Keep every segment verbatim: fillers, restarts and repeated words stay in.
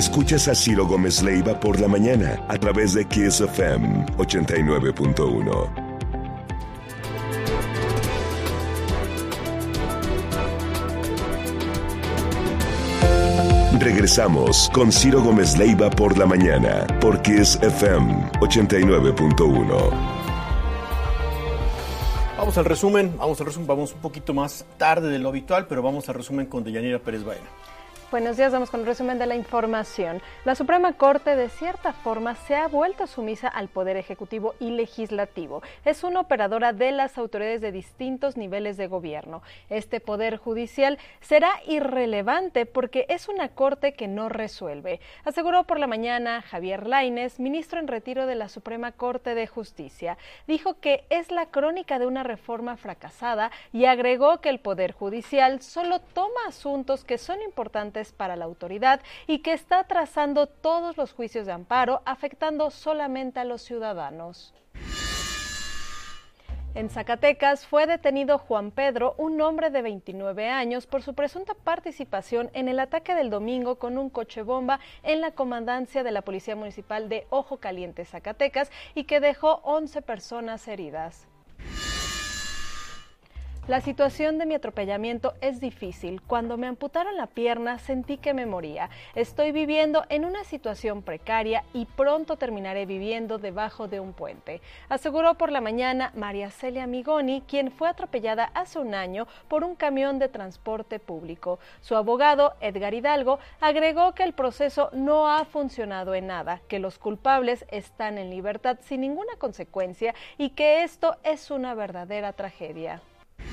Escuchas a Ciro Gómez Leiva por la mañana a través de Kiss F M ochenta y nueve punto uno. Regresamos con Ciro Gómez Leiva por la mañana por Kiss F M ochenta y nueve punto uno. Vamos al resumen, vamos al resumen, vamos un poquito más tarde de lo habitual, pero vamos al resumen con Deyanira Pérez Baena. Buenos días, vamos con el resumen de la información. La Suprema Corte, de cierta forma, se ha vuelto sumisa al Poder Ejecutivo y Legislativo. Es una operadora de las autoridades de distintos niveles de gobierno. Este Poder Judicial será irrelevante porque es una Corte que no resuelve, aseguró por la mañana Javier Lainez, ministro en retiro de la Suprema Corte de Justicia. Dijo que es la crónica de una reforma fracasada y agregó que el Poder Judicial solo toma asuntos que son importantes para la autoridad y que está trazando todos los juicios de amparo, afectando solamente a los ciudadanos. En Zacatecas fue detenido Juan Pedro, un hombre de veintinueve años, por su presunta participación en el ataque del domingo con un coche bomba en la comandancia de la Policía Municipal de Ojo Caliente, Zacatecas, y que dejó once personas heridas. La situación de mi atropellamiento es difícil. Cuando me amputaron la pierna sentí que me moría. Estoy viviendo en una situación precaria y pronto terminaré viviendo debajo de un puente, aseguró por la mañana María Celia Migoni, quien fue atropellada hace un año por un camión de transporte público. Su abogado, Edgar Hidalgo, agregó que el proceso no ha funcionado en nada, que los culpables están en libertad sin ninguna consecuencia y que esto es una verdadera tragedia.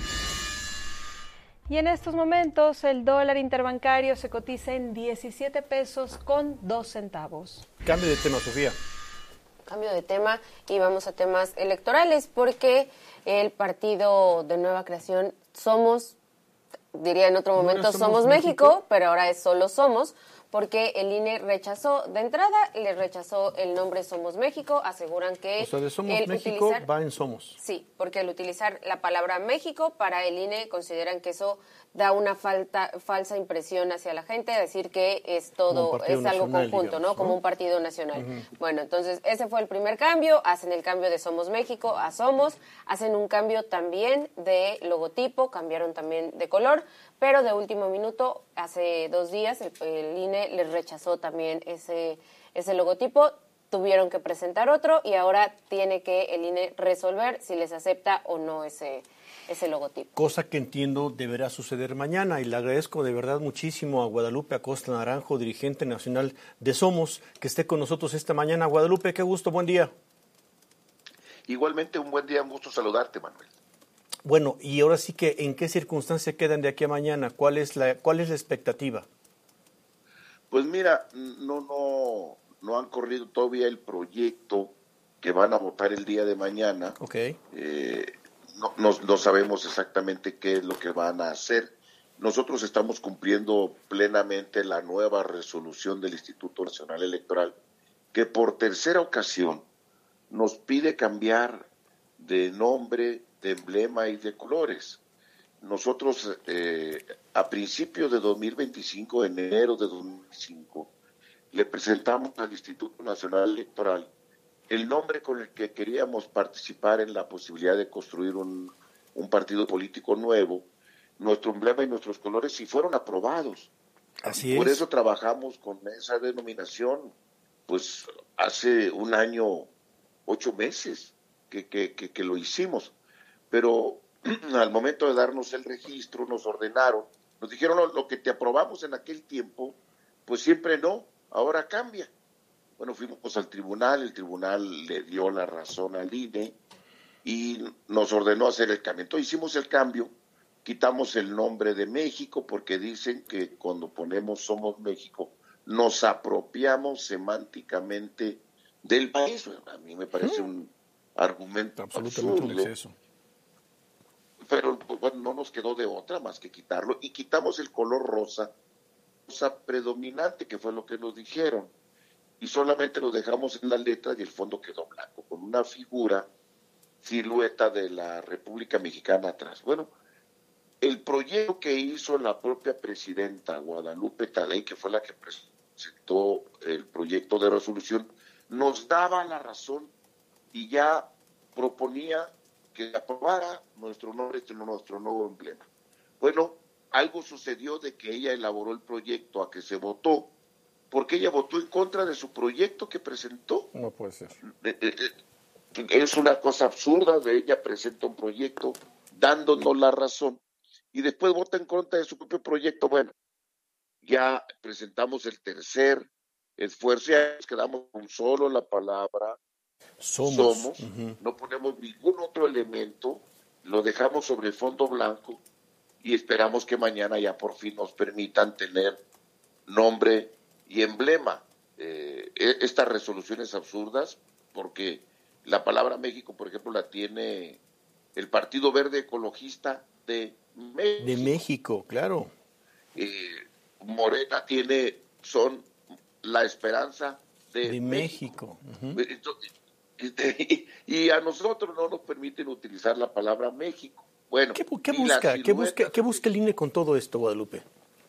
Y en estos momentos el dólar interbancario se cotiza en diecisiete pesos con dos centavos. Cambio de tema, Sofía. Cambio de tema y vamos a temas electorales porque el partido de Nueva Creación Somos, diría en otro momento no Somos, Somos México, México, pero ahora es solo Somos, porque el I N E rechazó, de entrada, le rechazó el nombre Somos México, aseguran que... O sea, de Somos México utilizar, va en Somos. Sí, porque al utilizar la palabra México, para el I N E consideran que eso da una falta, falsa impresión hacia la gente, decir que es todo, es algo nacional, conjunto, digamos, ¿no? Como un partido nacional. Uh-huh. Bueno, entonces ese fue el primer cambio, hacen el cambio de Somos México a Somos, hacen un cambio también de logotipo, cambiaron también de color, pero de último minuto, hace dos días, el, el I N E les rechazó también ese, ese logotipo, tuvieron que presentar otro y ahora tiene que el I N E resolver si les acepta o no ese, ese logotipo. Cosa que entiendo deberá suceder mañana y le agradezco de verdad muchísimo a Guadalupe Acosta Naranjo, dirigente nacional de Somos, que esté con nosotros esta mañana. Guadalupe, qué gusto, buen día. Igualmente un buen día, un gusto saludarte, Manuel. Bueno, y ahora sí que, ¿en qué circunstancia quedan de aquí a mañana? ¿Cuál es la, cuál es la expectativa? Pues mira, no, no, no han corrido todavía el proyecto que van a votar el día de mañana. Okay. Eh, no, no, no sabemos exactamente qué es lo que van a hacer. Nosotros estamos cumpliendo plenamente la nueva resolución del Instituto Nacional Electoral, que por tercera ocasión nos pide cambiar de nombre, de emblema y de colores. Nosotros eh, a principios de dos mil veinticinco, en enero de dos mil veinticinco, le presentamos al Instituto Nacional Electoral el nombre con el que queríamos participar en la posibilidad de construir un, un partido político nuevo, nuestro emblema y nuestros colores, y fueron aprobados. Así Por es. eso trabajamos con esa denominación, pues hace un año, ocho meses que, que, que, que lo hicimos. Pero al momento de darnos el registro, nos ordenaron, nos dijeron lo, lo que te aprobamos en aquel tiempo, pues siempre no, ahora cambia. Bueno, fuimos pues, al tribunal, el tribunal le dio la razón al I N E y nos ordenó hacer el cambio. Entonces hicimos el cambio, quitamos el nombre de México porque dicen que cuando ponemos Somos México nos apropiamos semánticamente del país. A mí me parece un argumento absolutamente absurdo. Un exceso. Pero bueno, no nos quedó de otra más que quitarlo y quitamos el color rosa, rosa predominante, que fue lo que nos dijeron, y solamente lo dejamos en la letra y el fondo quedó blanco, con una figura, silueta de la República Mexicana atrás. Bueno, el proyecto que hizo la propia presidenta Guadalupe Tadei, que fue la que presentó presentó el proyecto de resolución, nos daba la razón y ya proponía que aprobara nuestro nombre, nuestro nuevo emblema. Bueno, algo sucedió de que ella elaboró el proyecto a que se votó, porque ella votó en contra de su proyecto que presentó. No puede ser. Es una cosa absurda, de ella presenta un proyecto dándonos la razón y después vota en contra de su propio proyecto. Bueno, ya presentamos el tercer esfuerzo, ya nos quedamos con solo la palabra somos, somos uh-huh. No ponemos ningún otro elemento, lo dejamos sobre el fondo blanco y esperamos que mañana ya por fin nos permitan tener nombre y emblema. Eh, estas resoluciones absurdas, porque la palabra México, por ejemplo, la tiene el Partido Verde Ecologista de México. De México, claro. Eh, Morena tiene, son la esperanza de, de México. México. Uh-huh. Entonces, y, y a nosotros no nos permiten utilizar la palabra México. Bueno, ¿Qué, qué busca, ¿qué busca, qué busca el I N E con todo esto, Guadalupe?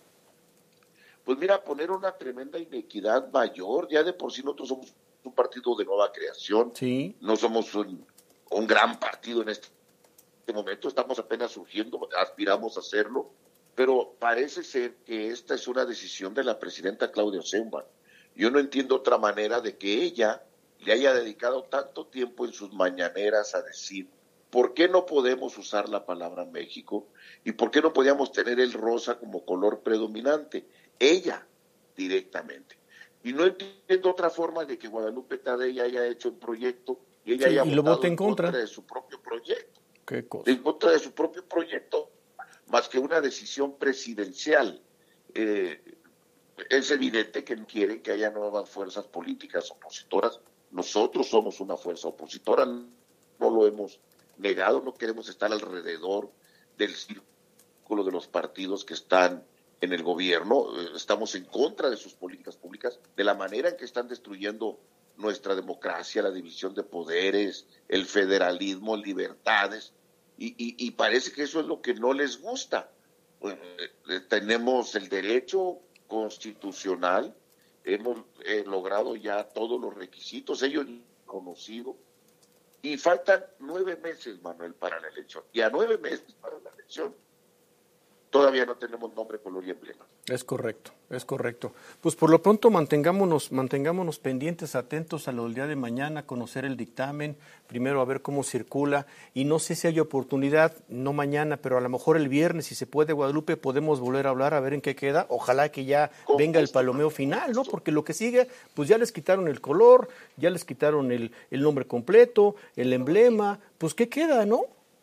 Pues mira, poner una tremenda inequidad mayor. Ya de por sí nosotros somos un partido de nueva creación. Sí. No somos un, un gran partido en este, este momento. Estamos apenas surgiendo, aspiramos a hacerlo. Pero parece ser que esta es una decisión de la presidenta Claudia Sheinbaum. Yo no entiendo otra manera de que ella le haya dedicado tanto tiempo en sus mañaneras a decir ¿por qué no podemos usar la palabra México? ¿Y por qué no podíamos tener el rosa como color predominante? Ella, directamente. Y no entiendo otra forma de que Guadalupe Tadei haya hecho un proyecto y ella sí, haya y votado lo vote en, en contra. contra de su propio proyecto. ¿Qué cosa? En contra de su propio proyecto, más que una decisión presidencial. Eh, es evidente que quieren que haya nuevas fuerzas políticas opositoras. Nosotros somos una fuerza opositora, no lo hemos negado, no queremos estar alrededor del círculo de los partidos que están en el gobierno, estamos en contra de sus políticas públicas, de la manera en que están destruyendo nuestra democracia, la división de poderes, el federalismo, libertades, y, y, y parece que eso es lo que no les gusta. Bueno, eh, tenemos el derecho constitucional, hemos eh, logrado ya todos los requisitos, ellos han conocido, y faltan nueve meses, Manuel, para la elección. Y a nueve meses para la elección todavía no tenemos nombre, color y emblema. Es correcto, es correcto. Pues por lo pronto mantengámonos, mantengámonos pendientes, atentos a lo del día de mañana, conocer el dictamen, primero a ver cómo circula, y no sé si hay oportunidad, no mañana, pero a lo mejor el viernes, si se puede, Guadalupe, podemos volver a hablar, a ver en qué queda. Ojalá que ya venga el palomeo final, ¿no? Porque lo que sigue, pues ya les quitaron el color, ya les quitaron el, el nombre completo, el emblema, pues ¿qué queda, no?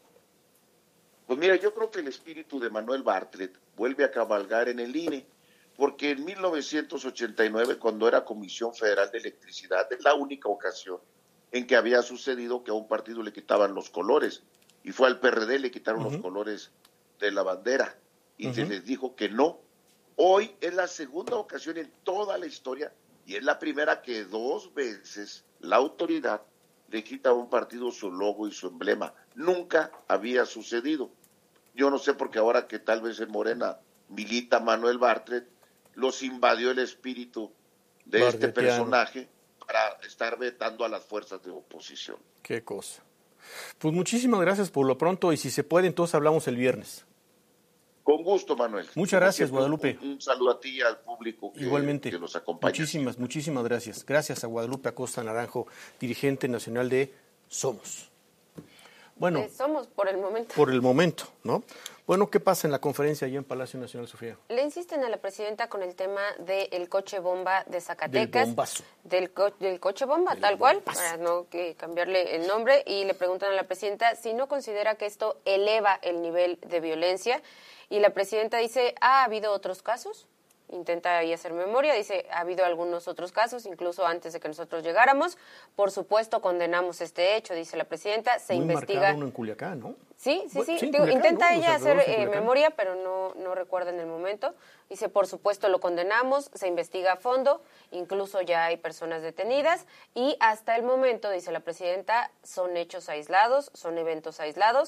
Pues mira, yo creo que el espíritu de Manuel Bartlett vuelve a cabalgar en el I N E, porque en mil novecientos ochenta y nueve, cuando era Comisión Federal de Electricidad, es la única ocasión en que había sucedido que a un partido le quitaban los colores, y fue al P R D le quitaron uh-huh. los colores de la bandera, y uh-huh. se les dijo que no. Hoy es la segunda ocasión en toda la historia, y es la primera que dos veces la autoridad le quita a un partido su logo y su emblema. Nunca había sucedido. Yo no sé, porque ahora que tal vez en Morena milita Manuel Bartlett, los invadió el espíritu de Bartletiano. Este personaje para estar vetando a las fuerzas de oposición. Qué cosa. Pues muchísimas gracias por lo pronto, y si se puede, entonces hablamos el viernes. Con gusto, Manuel. Muchas gracias, Guadalupe. Un, un saludo a ti y al público que, Igualmente. que nos acompaña. Muchísimas, muchísimas gracias. Gracias a Guadalupe Acosta Naranjo, dirigente nacional de Somos. Bueno, eh, somos por el momento. Por el momento, ¿no? Bueno, ¿qué pasa en la conferencia allá en Palacio Nacional, Sofía? Le insisten a la presidenta con el tema del coche bomba de Zacatecas. Del bombazo. Del, co del coche bomba, del tal cual, bombazo. Para no que cambiarle el nombre. Y le preguntan a la presidenta si no considera que esto eleva el nivel de violencia. Y la presidenta dice, ¿ha habido otros casos? Intenta ahí hacer memoria, dice, ha habido algunos otros casos, incluso antes de que nosotros llegáramos. Por supuesto, condenamos este hecho, dice la presidenta, se Muy investiga. marcado uno en Culiacán, ¿no? Sí, sí, sí. sí Digo, Culiacán, intenta ¿no? ella hacer eh, memoria, pero no, no recuerda en el momento. Dice, por supuesto, lo condenamos, se investiga a fondo, incluso ya hay personas detenidas, y hasta el momento, dice la presidenta, son hechos aislados, son eventos aislados.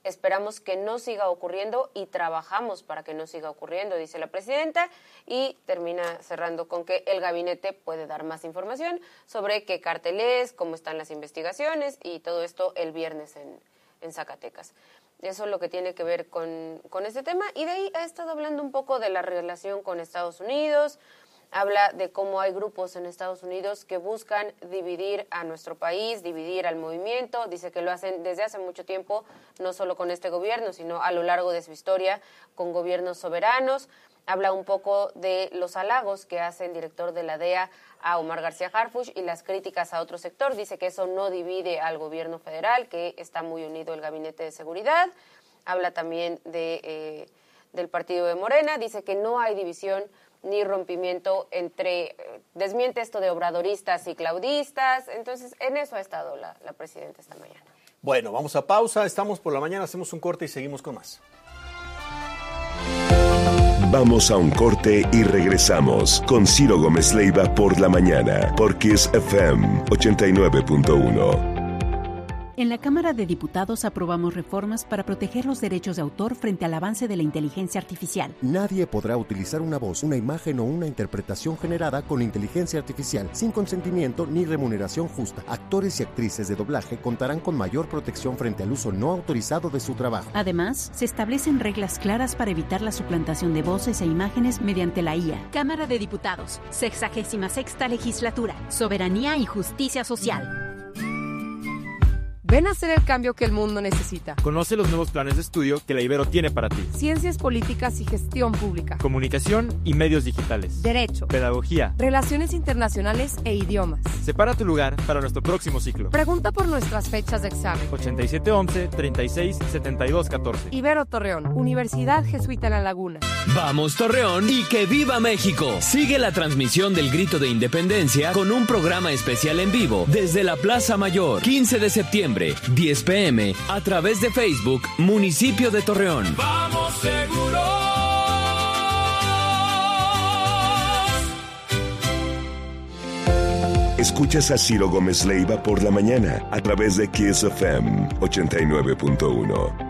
Esperamos que no siga ocurriendo y trabajamos para que no siga ocurriendo, dice la presidenta, y termina cerrando con que el gabinete puede dar más información sobre qué cártel es, cómo están las investigaciones y todo esto el viernes en, en Zacatecas. Eso es lo que tiene que ver con, con este tema. Y de ahí ha estado hablando un poco de la relación con Estados Unidos. Habla de cómo hay grupos en Estados Unidos que buscan dividir a nuestro país, dividir al movimiento. Dice que lo hacen desde hace mucho tiempo, no solo con este gobierno, sino a lo largo de su historia con gobiernos soberanos. Habla un poco de los halagos que hace el director de la D E A a Omar García Harfuch y las críticas a otro sector. Dice que eso no divide al gobierno federal, que está muy unido el Gabinete de Seguridad. Habla también de, eh, del partido de Morena. Dice que no hay división ni rompimiento entre, eh, desmiente esto de obradoristas y claudistas. Entonces, en eso ha estado la, la presidenta esta mañana. Bueno, vamos a pausa. Estamos por la mañana, hacemos un corte y seguimos con más. Vamos a un corte y regresamos con Ciro Gómez Leiva por la mañana, por Kiss F M ochenta y nueve punto uno. En la Cámara de Diputados aprobamos reformas para proteger los derechos de autor frente al avance de la inteligencia artificial. Nadie podrá utilizar una voz, una imagen o una interpretación generada con inteligencia artificial sin consentimiento ni remuneración justa. Actores y actrices de doblaje contarán con mayor protección frente al uso no autorizado de su trabajo. Además, se establecen reglas claras para evitar la suplantación de voces e imágenes mediante la I A. Cámara de Diputados, sexagésima sexta legislatura, soberanía y justicia social. Ven a hacer el cambio que el mundo necesita. Conoce los nuevos planes de estudio que la Ibero tiene para ti. Ciencias políticas y gestión pública. Comunicación y medios digitales. Derecho. Pedagogía. Relaciones internacionales e idiomas. Separa tu lugar para nuestro próximo ciclo. Pregunta por nuestras fechas de examen. ochenta y siete once, treinta y seis, setenta y dos catorce. Ibero Torreón, Universidad Jesuita La Laguna. Vamos Torreón y que viva México. Sigue la transmisión del Grito de Independencia con un programa especial en vivo desde la Plaza Mayor, quince de septiembre. diez p m a través de Facebook, Municipio de Torreón. ¡Vamos seguros! Escuchas a Ciro Gómez Leiva por la mañana a través de Kiss F M ochenta y nueve punto uno.